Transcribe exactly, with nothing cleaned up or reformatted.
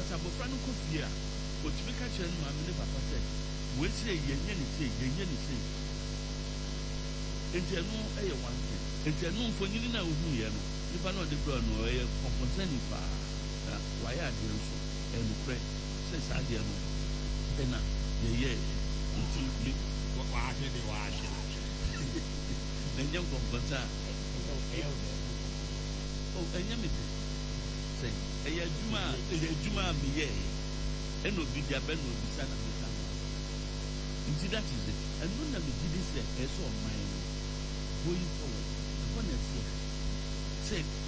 because abofra no kofie a otumi ka kyerɛ no maame ne papa sɛ we say yenye ne say yenye ne say enti ɛno ɛyɛ one thing enti ɛno mfonyini na ohu yɛ no nipa na ɔde bro no ɛyɛ compensation fa na wayɛ ade nso ɛno prɛ sɛ saa deɛ no ɛna yɛyɛ enti mi waahye de waahye na nyɛ compensation oh ɛnyɛ me sɛ ɛyɛ adwuma ɛyɛ adwuma a meyɛ ɛna obi di abɛ na obi sa na meka nti that is it ɛno na megye de sɛ ɛsɛ ɔman no going forward ɛkɔ na ɛsɛ sɛ